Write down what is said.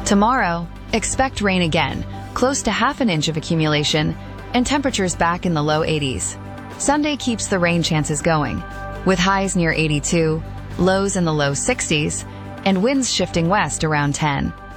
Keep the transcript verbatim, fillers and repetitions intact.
Tomorrow, expect rain again, close to half an inch of accumulation, and temperatures back in the low eighties. Sunday keeps the rain chances going, with highs near eighty-two, lows in the low sixties, and winds shifting west around ten.